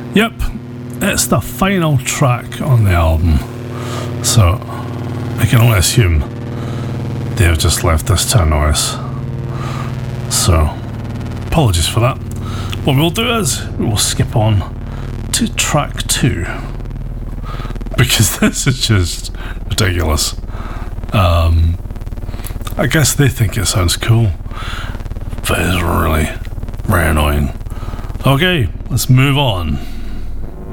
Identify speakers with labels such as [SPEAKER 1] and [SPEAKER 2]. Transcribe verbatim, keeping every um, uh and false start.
[SPEAKER 1] Yep, it's the final track on the album, so I can only assume they've just left this to annoy us. So, apologies for that. What we'll do is we'll skip on to track two, because this is just ridiculous. Um, I guess they think it sounds cool, but it's really, very annoying. Okay, let's move on.